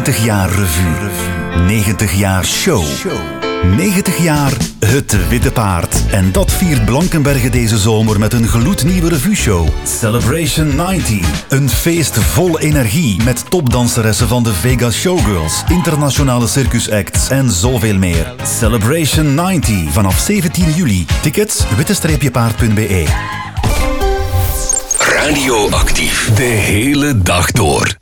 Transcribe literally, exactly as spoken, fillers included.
negentig jaar revue. negentig jaar show. negentig jaar Het Witte Paard. En dat viert Blankenberge deze zomer met een gloednieuwe revue-show. Celebration negentig. Een feest vol energie met topdanseressen van de Vegas Showgirls, internationale circusacts en zoveel meer. Celebration negentig. Vanaf zeventien juli. Tickets witte paard punt b e. Radioactief. De hele dag door.